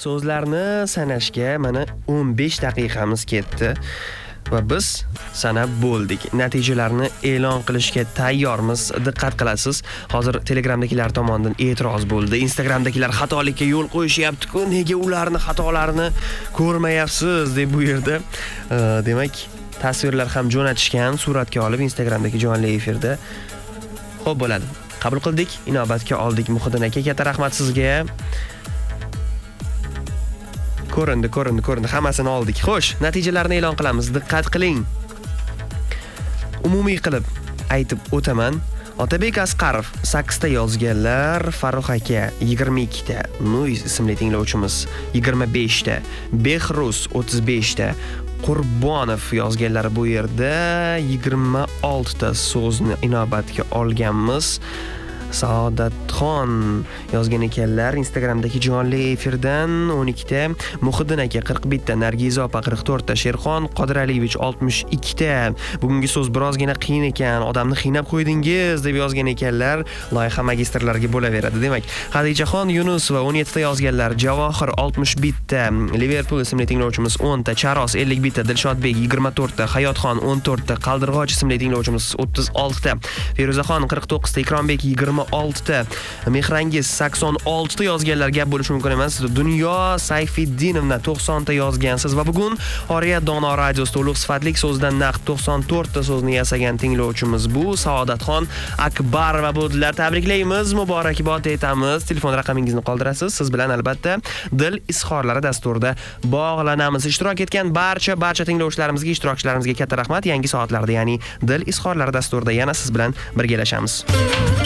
So'zlarni sanashga mana 15 daqiqamiz ketdi va biz sanab bo'ldik. Natijalarni e'lon qilishga tayyormiz. Diqqat qilasiz. Hozir Telegramdagilar tomonidan e'tiroz bo'ldi. Instagramdagilar xatolikka yo'l qo'yishyapti-ku, nega ularni xatolarini ko'rmayapsiz deb bu yerda. Demak, tasvirlar ham jo'natishgan, suratga olib Instagramdagi jonli efirda. Xo'p bo'ladi. Qabul qildik, inobatga oldik. Muhiddin aka, katta rahmat sizga. Ko'rindi. Hammasini oldik. Xo'sh, natijalarni e'lon qilamiz. Diqqat qiling. Umumiy qilib aytib o'taman. Otabek Asqarov 8 ta yozganlar, Farruh aka 22 ta, Nuiz ismli tinglovchimiz 25 ta, Behruz 35 ta, Qurbonov yozganlar bu yerda 26 ta so'zni inobatga olganmiz. Saodatxon yozgan ekanlar Instagramdagi jonli efirdan 12 ta, Muhiddin aka 41 ta, Nargiza opa 44 ta, Sherxon Qodiraliyevich 62 ta. Bugungi so'z birozgina qiyin ekan, odamni qiynab qo'ydingiz deb yozgan ekanlar. Loyiha magistrlarga bo'laveradi. Demak, Xadichaxon Yunusova 17 ta yozganlar, Javohir 61 ta, Liverpool ismli tinglovchimiz 10 ta, Charos 51 ta, Dilshodbek 24 ta, Hayotxon 14 ta, Qaldirg'och ismli tinglovchimiz 36 ta, Feruzaxon 49 ta, Ikrombek 26 ta, Mehrangiz 86 ta yozganlar gap bo'lishi mumkin emas. Dunyo Sayfiddinovna 90 ta yozgansiz va bugun Oriyat Dono radiosida ulug' sifatli so'zdan naqd 94 ta so'zni yasagan tinglovchimiz bu Saodatxon Akbarova bo'ldilar. Tabriklaymiz, muborakbod etamiz. Telefon raqamingizni qoldirasiz. Siz bilan albatta Dil izhorlari dasturida bog'lanamiz. Ishtirok etgan barcha tinglovchilarimizga, ishtirokchilarimizga katta rahmat. Yangi soatlarda, ya'ni Dil izhorlari dasturida yana siz bilan birgalashamiz.